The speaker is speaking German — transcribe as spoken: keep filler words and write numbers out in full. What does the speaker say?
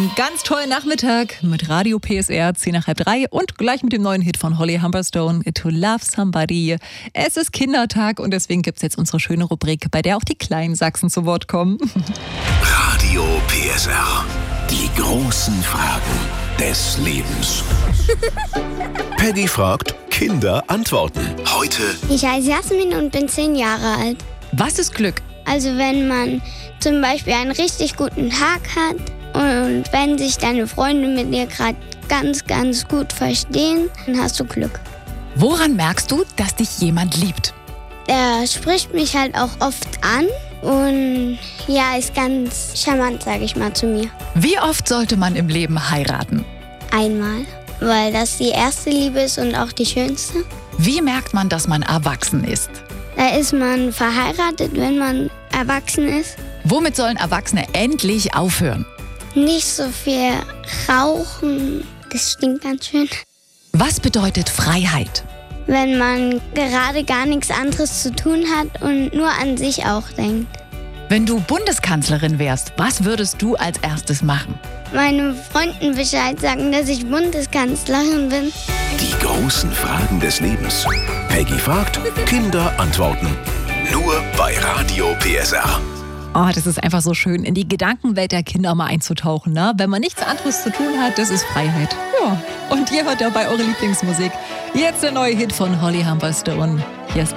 Einen ganz tollen Nachmittag mit Radio P S R, zehn nach halb drei und gleich mit dem neuen Hit von Holly Humberstone, To Love Somebody. Es ist Kindertag und deswegen gibt es jetzt unsere schöne Rubrik, bei der auch die kleinen Sachsen zu Wort kommen. Radio P S R. Die großen Fragen des Lebens. Peggy fragt, Kinder antworten. Heute. Ich heiße Jasmin und bin zehn Jahre alt. Was ist Glück? Also wenn man zum Beispiel einen richtig guten Tag hat und wenn sich deine Freunde mit dir gerade ganz, ganz gut verstehen, dann hast du Glück. Woran merkst du, dass dich jemand liebt? Der spricht mich halt auch oft an und ja, ist ganz charmant, sage ich mal, zu mir. Wie oft sollte man im Leben heiraten? Einmal, weil das die erste Liebe ist und auch die schönste. Wie merkt man, dass man erwachsen ist? Da ist man verheiratet, wenn man erwachsen ist. Womit sollen Erwachsene endlich aufhören? Nicht so viel rauchen, das stinkt ganz schön. Was bedeutet Freiheit? Wenn man gerade gar nichts anderes zu tun hat und nur an sich auch denkt. Wenn du Bundeskanzlerin wärst, was würdest du als erstes machen? Meinen Freunden Bescheid sagen, dass ich Bundeskanzlerin bin. Die großen Fragen des Lebens. Peggy fragt, Kinder antworten. Nur bei Radio P S R. Oh, das ist einfach so schön, in die Gedankenwelt der Kinder mal einzutauchen, ne? Wenn man nichts anderes zu tun hat, das ist Freiheit. Ja, und ihr hört dabei eure Lieblingsmusik. Jetzt der neue Hit von Holly Humberstone. Hier ist